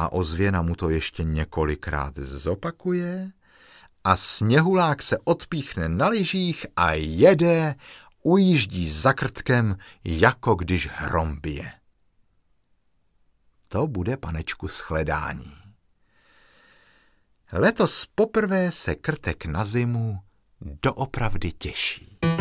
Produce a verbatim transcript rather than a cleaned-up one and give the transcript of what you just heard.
a ozvěna mu to ještě několikrát zopakuje a Sněhulák se odpíchne na lyžích a jede, ujíždí za Krtkem, jako když hrom bije. To bude, panečku, shledání. Letos poprvé se Krtek na zimu doopravdy těší.